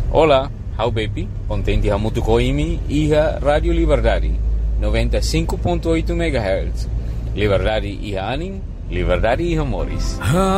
Olá, how baby, contente hamutu koimi iha Radio Liberdade 95.8 MHz. Liberdade iha anin, liberdade iha moris.